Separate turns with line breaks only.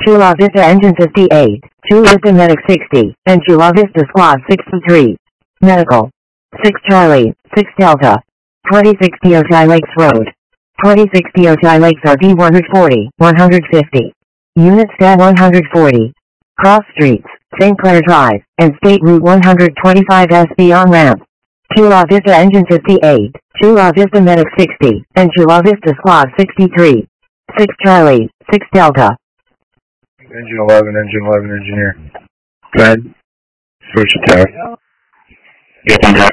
Chula Vista Engine 58, Chula Vista Medic 60, and Chula Vista Squad 63. Medical. 6 Charlie, 6 Delta. 2060 Ojai Lakes Road. 2060 Ojai Lakes RD 140, 150. Unit Stat 140. Cross Streets, St. Clair Drive, and State Route 125 SB on ramp. Chula Vista Engine 58, Chula Vista Medic 60, and Chula Vista Squad 63. 6 Charlie, 6 Delta.
Engine 11, Engine 11, engineer. Go ahead. Switch to tower. Get on top.